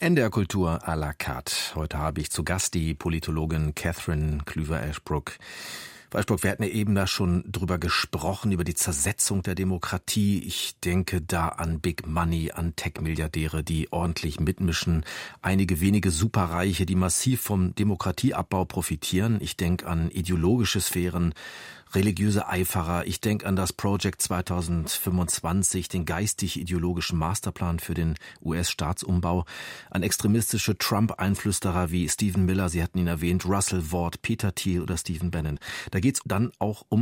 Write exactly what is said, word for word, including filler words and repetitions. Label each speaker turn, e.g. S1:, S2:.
S1: N D R Kultur à la carte. Heute habe ich zu Gast die Politologin Catherine Klüver-Ashbrook. Frau Ashbrook, wir hatten ja eben da schon drüber gesprochen, über die Zersetzung der Demokratie. Ich denke da an Big Money, an Tech-Milliardäre, die ordentlich mitmischen. Einige wenige Superreiche, die massiv vom Demokratieabbau profitieren. Ich denke an ideologische Sphären, religiöse Eiferer. Ich denke an das Project zweitausendfünfundzwanzig, den geistig-ideologischen Masterplan für den U S-Staatsumbau, an extremistische Trump-Einflüsterer wie Stephen Miller, Sie hatten ihn erwähnt, Russell Ward, Peter Thiel oder Stephen Bannon. Da geht es dann auch um